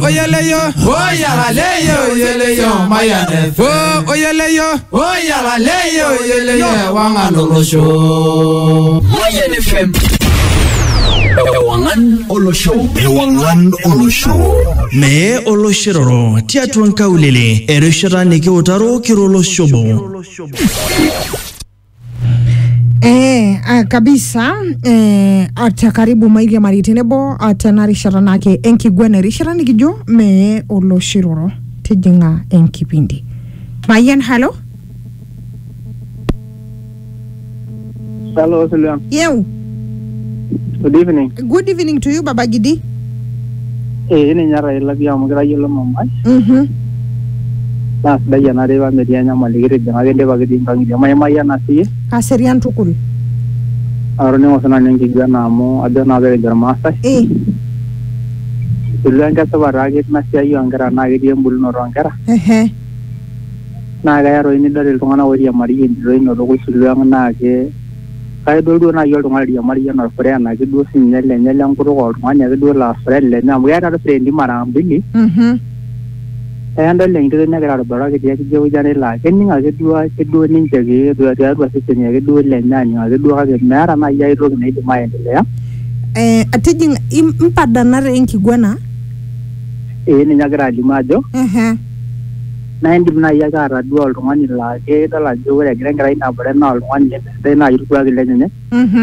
oyeleyo oyeleyo mayane oyeleyo oyeleyo wanganolosho Mayan FM Ewangan Olosho Me Oloshiroro Tiatuan Kaulele Erishara Niki Utaro Kirolo Shobo kabisa ata karibu mairia maritenebo ata narishara nake enkigwene rishara nikijo me Oloshiroro tijinga enkipindi Mayan hello Hello Sylvian. Yo. Good evening. Good evening to you Baba Gidi. Ini nyara ila vya mgira yelo mama. Nas daya na rewa media nya maligire janga gende bagidi ngangi maya na si. Aserian tukul. Arone wasana nyengi gana mo adana be garmasa. Sylvian ka sabarage na si ayu angara na gidi mbul no rangara. Na ga yaro ini dalil tongana wari mari indi no rogo Sylvian na ke kaya do na yol ngal dia mari na fere na ke do sin nyelle ang ko ko ma nya do la fere le na ya na fere ndi mara mbili kaya ndal le ndi na gara bara ke dia ke jo jane la ke ni ga ke do ni je do ya do se nya ke do le na ni ga do ga mara na ya ro ne di mai le ya atijing impada na re enki gwana ni nya gara di majo na ndi na ya gara do al ngani la ke da la jo re gara ina bare na al ngani de na yiru ga le ne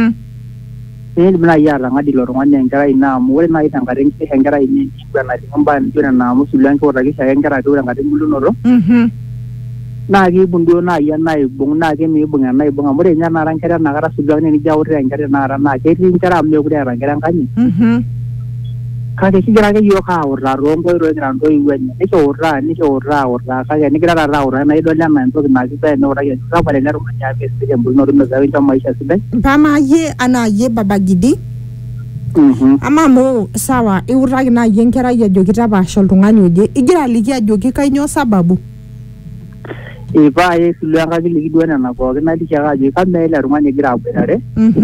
ni na ya la ngadi lo ngani gara ina mo na ita ngare ngi ngara ini bana di ngamba njona na musulan ko ragi sa ngara do ngadi mulu no ro na gi bundo na ya na ibung na ge mi bunga na ibung amure nya na ran kara na gara sugan ni jawre ngara na ran na ke rin kara amle ko ran ngara ngani kage kigira ke yo ka orra rombo ro gran do iwen ni ko orra kage ni gira ra orra na ido nya man to na ki be no ra ye ka bare na ro nya be se jambul no no za ita maisha sibe pama ye ana ye Baba Gidi ama mo sawa iurra na yenkera ya jokita ba sholtungani oje igira liki ya joki kainyo sababu ba ye Sylvian ka liki do na ko na di ka je ka me la rungani gira abere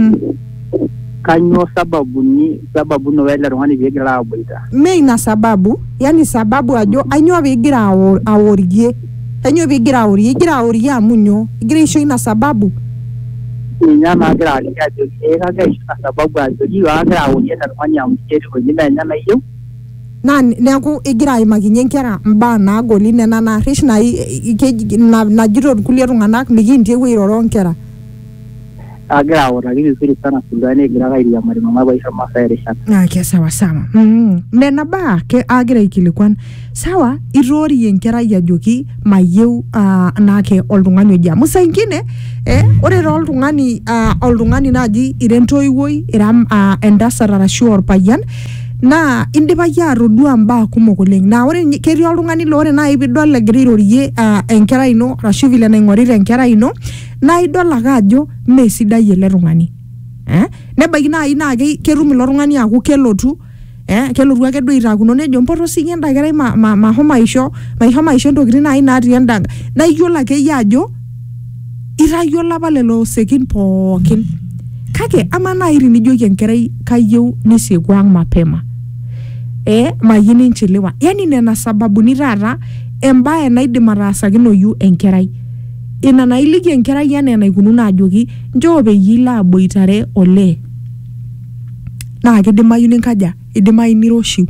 kanyo sababu no wela rwani bigira abuita me ina sababu yani sababu ajo anyo bigira aworiye anyo bigira aworiye amunyo igira isho ina sababu nya na gira ali ajo ka ga isho sababu ajo ji wa gira aworiye na rwani amukeri ko nyina nya na iyo na nako igira imaginyenkera mba na goline na rish na na jiro kuleru ngana migindi wiroronkera agra ora gibi siri sana Sylvian gira ga ilia mari mama ba isha masaeresha ke sawa nena ba ke agra ikilikwan sawa irori yenkera ya joki mayeu na ke oldungani oja musa ingine ore oldungani naji irentoi woi iram endasara rashuor payan na indiba ya rodua mba kumokoleng na ore keri oldungani lore na ibidol le grirorie enkera ino rashuvile na ngorire enkera ino na idola gajo mesida yele rungani nebaiki na ina ke kerumi lo rungani aku kelotu kelotu ake do irakuno nejo mpoto singenda kerai ma homa isho ndokiri na ina ati endanga na iyola ke yajo irayola balelo sekin pokin kake ama na iri nijoki enkerai kayeu nisiekwang mapema mayini nchelewa yani nena sababu ni rara embaye naidim arasakino yu enkerai ina nailiki enkerai yana naikununa ajoki njoo peyila aboitare ole na kidimayu ninkaja idimayu niroshiu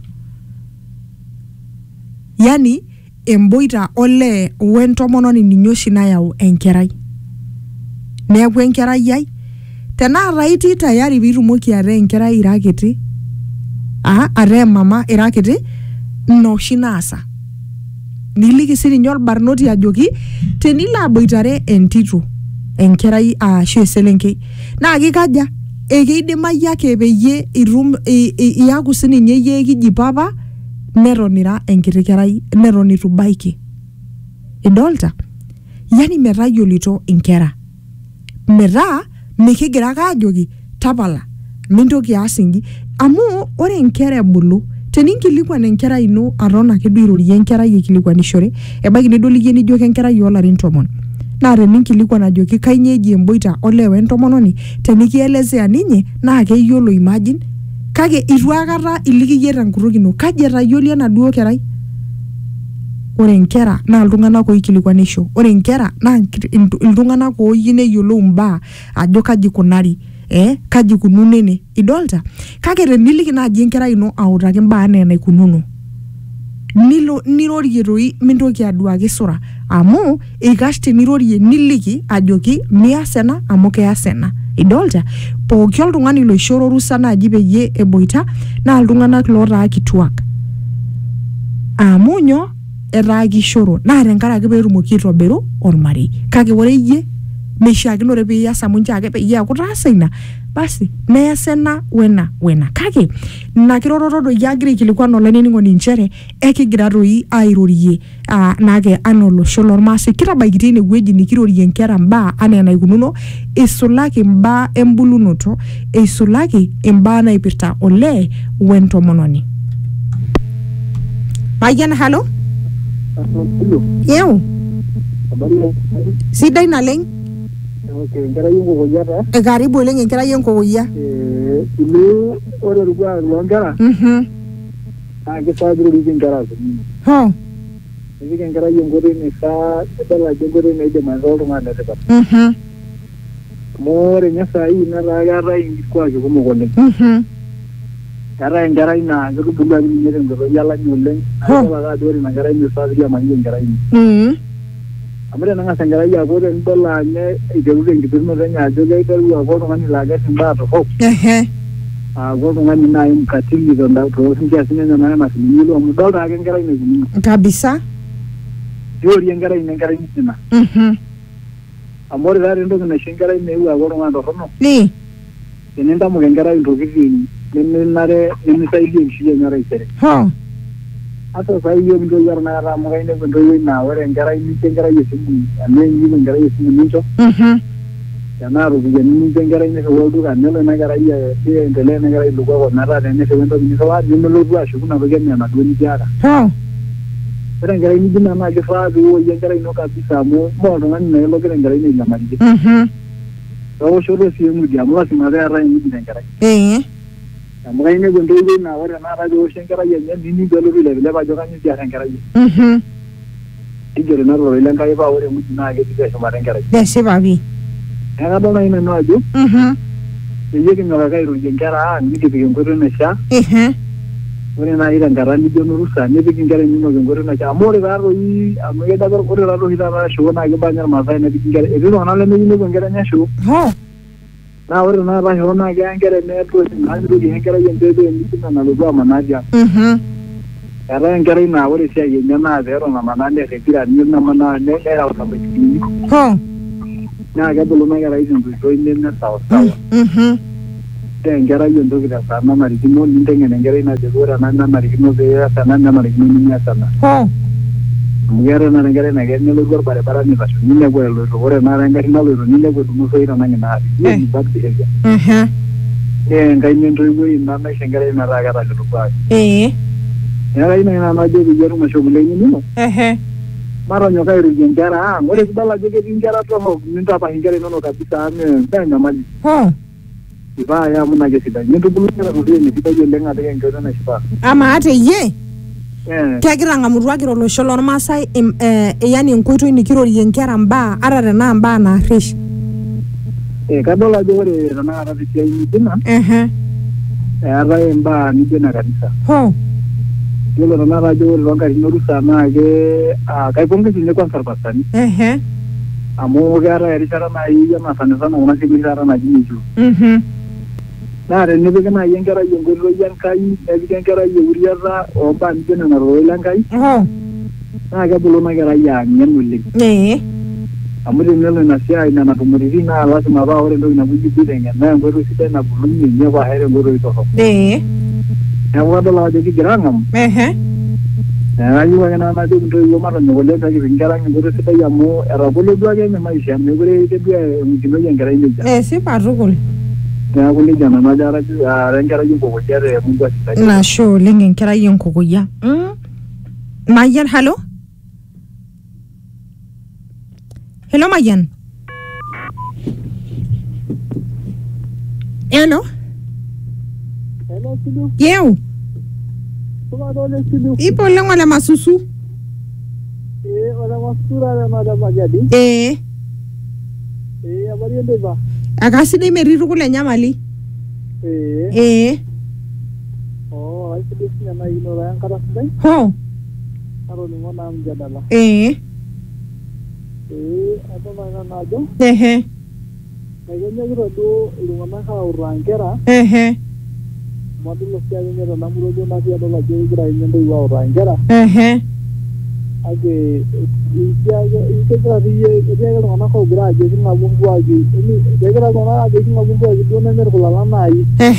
yani emboita ole wentomononi ninyoshi nayau enkerai neeku enkerai ai tena raiti tayari bitumoki are enkerai irakiti are mama irakiti no shinasa niliki siri nyol barnoti ajoki tenila aboitare entito enkerai ashu selenke na kikaja ekeidimayu ake peyie irum iaku sininye yie kijipapa neronira enkiti kerai neron itu baiki idolta yani metayolito inkera metaa mikigira ajoki tapala mintoki asingi amu ore enkera ebulu teninkilikwan enkera ino arona ke duirorie enkera yikilikwanishore ebaiki nidolikie nijoki enkera yolarin 10 na teninkilikwan ajoki kainyeji emboita olewe entomononi tenikielezea ninye na keyiolo imagine kake itu akata iliki yie tenkutuk ino kaji etayioli enaduo kerai. Ore nkera naa iltung'anak oikilikuanisho, ore nkera naa iltung'anak ooyieu neyiolou mbaa ajo kaji kunari, kaji kununo ene, idolta? Kake teniliki naaji enkerai ino autaki mbaa enaa enaikununo, nirorie toi mintoki aduaki sura, amu eikash tenirorie niliki ajoki mias ena amu keas ena, idolta? Pooki oltung'ani loishoro ruhusa naaji peyie eboita naa iltung'anak lootaa kituak, amu nyoo etaa kishoro naa tenkaraki peetumoki aitobiru ormarei. Kake ore iyie meishiakinore pias amu nche ake peyie eaku taasa ina, basi neas ena wena. Kake ina kiroroto doi agira aikilikuan olainining'oni nchere ekigira doi airorie naake anaa olosho lormaasai kitabaikitia ine wueji nikirorie nkera mbaa anaa enaikununo, isulaki mbaa embulunoto, isulaki mbaa naipirta olee wentomononi. Mayian, halo? Yeu? Sidai naleng? Okay, enkerai enkokoyia taa. Karibu oleng enkerai enkokoyia. Ilu ore orkuak loonkera naa kifaa piiriki nkera kunini. Nipik enkerai enkoitoi naifaa, nidol ajo enkoitoi naidim aitaa oltung'ani letipat. Amu ore nye saai netaa keetae irkuaki kumok oleng. Keetae enkerai naa ketubulua ake ninye tenkoitoi olany oleng, naa idol ake ajo ore ina kerai mifaa piiriamaki enkerai ino. Amu teneng'as enkerai aaku tenidol ninye iteru tenkiterunoto enye ajo keiteru aaku oltung'ani laa keas imbaa torrok. Aaku oltung'ani naaji mkatili toonkiasin enyenak enaa vile amu idolta ake enkerai naikununo. Kabisa. Niorie enkerai ino enkerai misina. Amu ore taata entoki naisho enkerai meeu aaku oltung'ani torrono. Tenintamok enkerai intokitin nemisaidia enkishui enye taisere. Hata saa hii mintoki tanakata amu kainepu entoiwuoi naa ore enkerai nincho enkerai esimu, eneimu enkerai esimu nincho. Tenaa ropiyiani nincho enkerai nirriwaa olduka, nelo ina kerai aiendelea ina kerai ilukuak ometaa tenirriwaa entoki nirriwaa nemelotu ashuku ina toki enaa enaduo nitiaka. Ore enkerai nijo ina naa kifaa piiwuoyie enkerai ino kabisa amu mee oltung'ani naa logira enkerai ino airiamariyie. Tooshoto sii emudi amu lasima peetae emudi tenkerai. Amu kainepu entoiwuoi naa ore tenakata peewosh enkerai enye nining peelotu ailepilep ajo kanyioo kiarr enkerai. Nigero ina tororoi lenkai paa ore emudi naa ketii teshumata enkerai. Esipa pii. Neeku kadol naaji nanu ajo peyie kinyok ake airorie nkera ang nikipik enkoitoi naishaa. Ore naaji tenkata nijo orusa nipik inkera inonok enkoitoi naishaa amu ore taatoi amu kejo apa ore taatoi taata shoo naa kiba ninye irmaasai nepik inkera, etii iltung'anak lemeyieu enkerai enye shoo. Naa ore tenakata shoo naa keya nkera nitoki enkerai entoiwuoi misina nalotu amanaa tiang'. Eetae enkerai naa ore esiai enye naa peeton amanaa nerr empira nemanaa nereu irmabasikini. Naa kebulu ina kerai tenkoitoi neme sawasawa. Ore enkerai entoki tesaa nanarikino ninteng'en enkerai najoki ore ena nanarikino peeas ena nenarikino nemias ena. Amu keetae naa enkerai naa nelotu orbaribara nitasho ninepu eloito, ore naa engarri naloito ninepu etung'usoki tenang' ina arri. Bad behavior. Enkai entoiwuoi ina naisho enkerai metaa keeta lelo kuaaki. Neeku ina najo peyie etum aisho kule inonok. Matonyok airorie nkera ang', ore pidol ajo ketii nkera torrok nintapash inkera inonok kabisa amu mee enyamali. Ifaa ake amu ina kesidai. Nintubulu nkera kutitik esidai oleng apik enkoitoi naishaa. Amaa teyie kegira ng'amutua kira olosho lormaasai yani enkoitoi nikirorie nkera mbaa ata tenaa mbaa naarrish. Kadol ajo ore tenakata tesiai nijo ina eetae mbaa nijo ina kanisa. Yiolo tenakata ajo ore toonkatitin orusa naa kaipongezi ninye kwanza irpastani. Amu keetae erishata naaji ena sanisana kuna siku taata naji michu. Naa tenipik naaji enkerai enkoitoi Enkai, nepik enkerai euriata oombaa nijo nena tororoi lenkai, naa kebulu ina kerai aang'en oleng. Amu tenelo ina siai nena tumoritin naa lasima paa ore entoki napuoi aiteng'en naa enkoitoi sidai nabulunye ninye paa eeta enkoitoi torrok. Neeku kadol ajo kigira aang'amu. Kayieu ake nanu najoki intoiwuo matonyok oleng peekipik inkera ang' enkoitoi sidai amu etagolo duake ninye maisha mekure kedua emukinoi enkerai nejia. Esipa tukul. Neeku nejia nanu ajo ara enkerai enkokoyia temurua sidai. Nashe oleng enkerai enkokoyia. Mayian, halo? Hello Mayian? Hello. Hello, Sidu. Yeu. Tuma dole Sidu. Ipo lengo la masusu. Wala masura na madama jadi. Abari ende ba. Akasida imeriru kule nyamali. Oh, ay Sidu siya na inora yang karas dai. Ho. Aro ni mona mjadala. Apa mana najo? Kayaknya gitu tuh ilmuwan kalau orang kera. Modul siapa yang ada namun rojo masih ada lagi kira ini tuh orang kera. Age kira dia kalau mana kau kira aja sih ngabung gua aja. Ini dia kira mana aja sih ngabung gua aja. Dua nomor kulalan naik.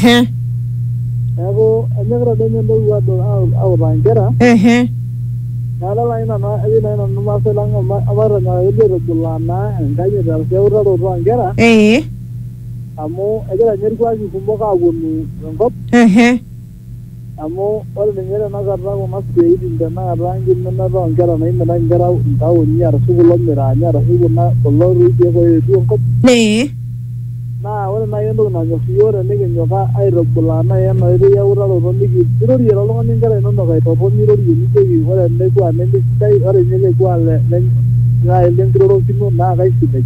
Aku kira dia nyendul gua tuh orang kera. Kalau lain anak, ini lain anak masa lang, amar na ini regulana, kaya dari seorang orang kera. Kamu, aja nyeri gua sih kumbo kagun rengkop. Kamu, orang nyeri anak karena mas biaya di sana orang gini orang kera, naik orang kera tahu nyar sebelum meranya, sebelum kalau dia kau itu rengkop. Nah, orang naik itu nanya siapa ni kenapa air regulana ya, naik dia orang orang ni gitu, dia orang ni kera itu nak itu pun dia ni jadi orang ni gua ni kita orang ni gua le, ngai yang terus itu nak kayak gitu.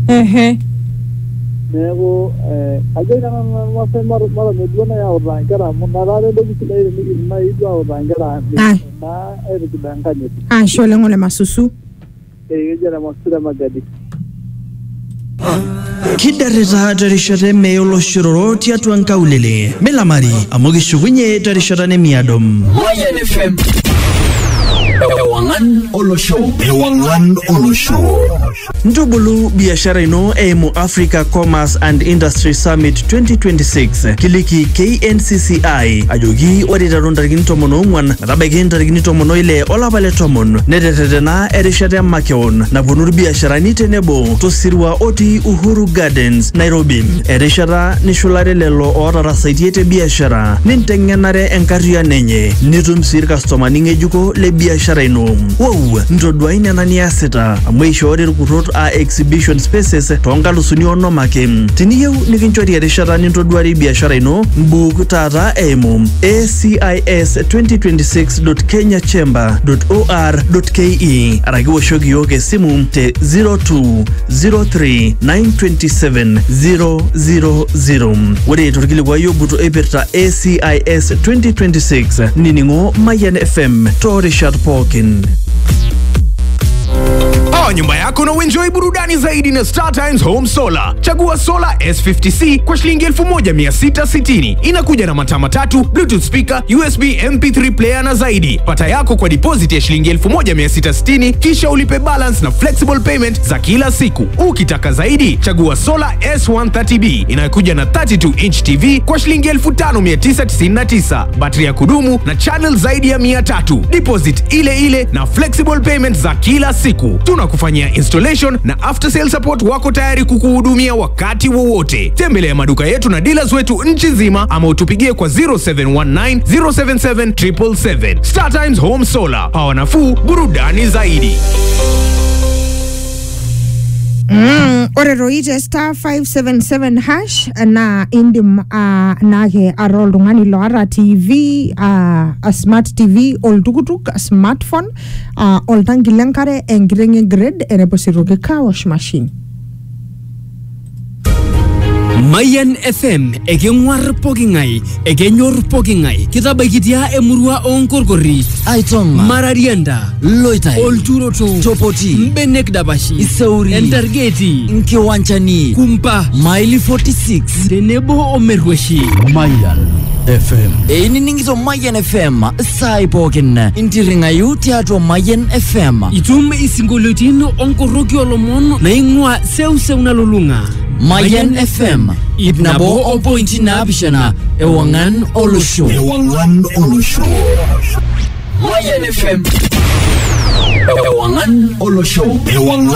Nego, aja jangan masih marah ni dua ni orang kera, mana ada lagi kita ni itu orang kera, nah air itu bangkan itu. Shole ngole masusu. Jangan masuk magadi. Kidareta tarishate meolo shiroro tiatu ankaulele melamari amogi shugunye tarishata ne miadom Mayan FM Ewangan Olosho Ndobulu biashara ino emu Africa Commerce and Industry Summit 2026 kiliki KNCCI ajogi wadita rondarigini tomono ngwan natabegin tarigini tomono ile olabale tomon netetetena erishate makeon na punur biashara nitenebo tosirwa oti Uhuru Gardens Nairobi erishata nishulare lelo orara saitiete biashara nintengenare enkaria nenye nitum sir customer ningejuko le biashara ino wow ntodwa ina nani asita amwisho ore rukurot a exhibition spaces tongalusuni onomake tiniyeu nikinchori erishata nintodwari biashara ino mbuku tata emu acis2026.kenyachamber.or.ke araki woshoki yoke esimu te 0203927000 ore torkilikwayo buto epirta ACIS 2026 niningo Mayan FM torishat pokin. Nyumba yako na uenjoy burudani zaidi na Star Times Home Solar. Chagua Solar S50C kwa shilingi 1660. Inakuja na mataa matatu, Bluetooth speaker, USB MP3 player na zaidi. Pata yako kwa deposit ya shilingi 1660 kisha ulipe balance na flexible payment za kila siku. Ukitaka zaidi, chagua Solar S130B inayokuja na 32-inch TV kwa shilingi 5999. Battery ya kudumu na channel zaidi ya 300. Deposit ile na flexible payment za kila siku. Tunakufanyia installation na after sale support wako tayari kukuhudumia wakati wowote. Tembelea maduka yetu na dealers wetu nchi nzima ama utupigie kwa 0719 077 777. Star Times Home Solar. Power nafuu, burudani zaidi. Ore roite star 577 hash na indim nake arol dungani loara TV a smart TV ol tukutuk a smartphone ol tangilenkare engirenge grade ereposiroke car wash machine. Mayan FM ekengwar pokingai ekenyor pokingai kitabaikitia emurua onkorkori Aitonga Mararianda Loitai Olturoto Topoti Mbenek Dabashi Isauri Entargeti Nkiwanchani Kumpa Maili 46 Tenebo Omerweshi Mayan FM Eini ningizo Mayan FM Saipokin Intiringa yuti ato Mayan FM Itum isingolotin onkorroki olomon na ingwa seuse unalulunga Mayan FM Ibnabo opointi na abishana Ewangan Olosho Mayan FM Ewangan Olosho